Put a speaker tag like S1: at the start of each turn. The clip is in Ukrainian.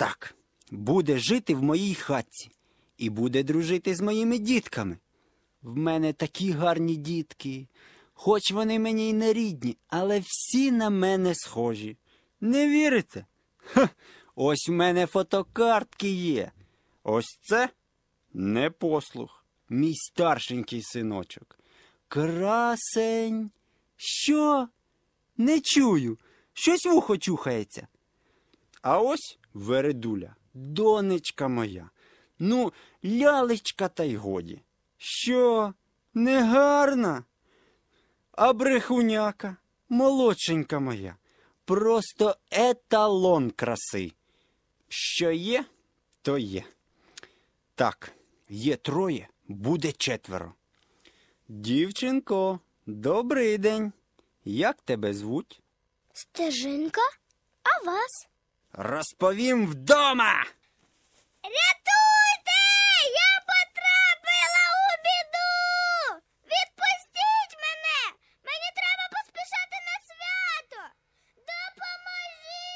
S1: так. Буде жити в моїй хатці і буде дружити з моїми дітками. В мене такі гарні дітки. Хоч вони мені й не рідні, але всі на мене схожі. Не вірите? Ха! Ось в мене фотокартки є. Ось це непослух, мій старшенький синочок. Красень. Що? Не чую. Щось вухо чухається. А ось Вередуля, донечка моя. Ну, лялечка та й годі. Що? Не гарна? А брехуняка, молодшенька моя, просто еталон краси. Що є, то є. Так, є 3, буде 4. Дівчинко, добрий день. Як тебе звуть?
S2: Стежинка? А вас?
S1: Розповім вдома!